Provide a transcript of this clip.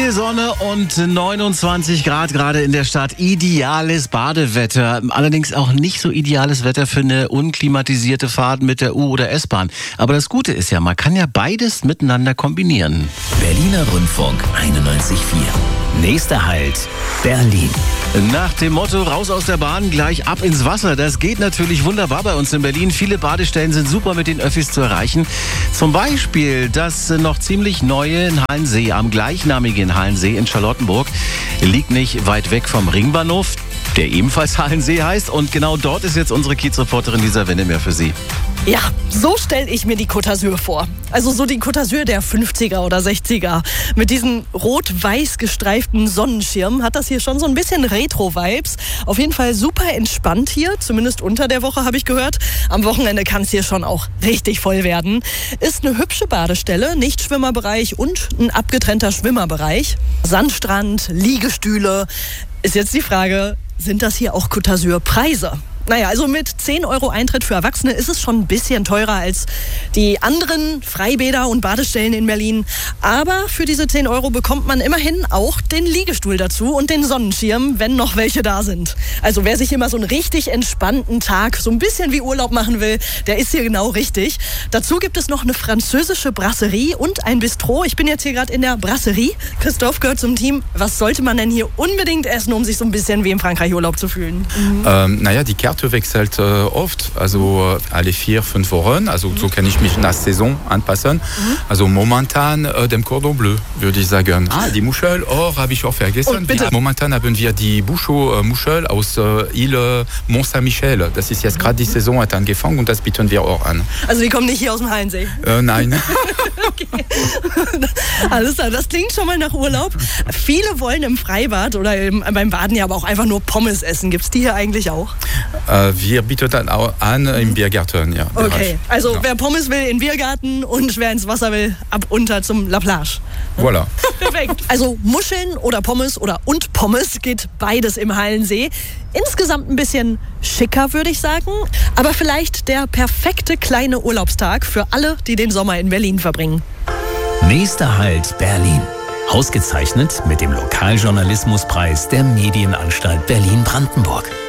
Viel Sonne und 29 Grad gerade in der Stadt. Ideales Badewetter. Allerdings auch nicht so ideales Wetter für eine unklimatisierte Fahrt mit der U- oder S-Bahn. Aber das Gute ist ja, man kann ja beides miteinander kombinieren. Berliner Rundfunk 91.4. Nächster Halt, Berlin. Nach dem Motto, raus aus der Bahn, gleich ab ins Wasser. Das geht natürlich wunderbar bei uns in Berlin. Viele Badestellen sind super mit den Öffis zu erreichen. Zum Beispiel das noch ziemlich neue in Halensee, am gleichnamigen Halensee in Charlottenburg. Liegt nicht weit weg vom Ringbahnhof, der ebenfalls Halensee heißt. Und genau dort ist jetzt unsere Kiezreporterin Lisa Wennemer für Sie. Ja, so stelle ich mir die Côte d'Azur vor. Also so die Côte d'Azur der 50er oder 60er. Mit diesen rot-weiß gestreiften Sonnenschirmen hat das hier schon so ein bisschen Retro-Vibes. Auf jeden Fall super entspannt hier, zumindest unter der Woche habe ich gehört. Am Wochenende kann es hier schon auch richtig voll werden. Ist eine hübsche Badestelle, Nichtschwimmerbereich und ein abgetrennter Schwimmerbereich. Sandstrand, Liegestühle. Ist jetzt die Frage, sind das hier auch Côte d'Azur Preise? Naja, also mit 10 € Eintritt für Erwachsene ist es schon ein bisschen teurer als die anderen Freibäder und Badestellen in Berlin. Aber für diese 10 € bekommt man immerhin auch den Liegestuhl dazu und den Sonnenschirm, wenn noch welche da sind. Also wer sich immer so einen richtig entspannten Tag, so ein bisschen wie Urlaub machen will, der ist hier genau richtig. Dazu gibt es noch eine französische Brasserie und ein Bistro. Ich bin jetzt hier gerade in der Brasserie. Christoph gehört zum Team. Was sollte man denn hier unbedingt essen, um sich so ein bisschen wie im Frankreich Urlaub zu fühlen? Die Karte wechselt oft, also alle 4-5 Wochen, also so kann ich mich nach Saison anpassen. Also momentan dem Cordon Bleu, würde ich sagen. Die Muschel, habe ich auch vergessen. Momentan haben wir die Bouchot-Muschel aus Ile Mont-Saint-Michel. Das ist jetzt gerade die Saison, hat angefangen und das bieten wir auch an. Also die kommen nicht hier aus dem Halensee? Nein. Okay. Alles klar, das klingt schon mal nach Urlaub. Viele wollen im Freibad oder beim Baden ja aber auch einfach nur Pommes essen. Gibt es die hier eigentlich auch? Wir bieten dann auch an im Biergarten, ja. Okay, also wer Pommes will, in den Biergarten und wer ins Wasser will, ab unter zum La Plage. Voilà. Perfekt. Also Muscheln oder Pommes und Pommes geht beides im Halensee. Insgesamt ein bisschen schicker, würde ich sagen. Aber vielleicht der perfekte kleine Urlaubstag für alle, die den Sommer in Berlin verbringen. Nächster Halt, Berlin. Ausgezeichnet mit dem Lokaljournalismuspreis der Medienanstalt Berlin-Brandenburg.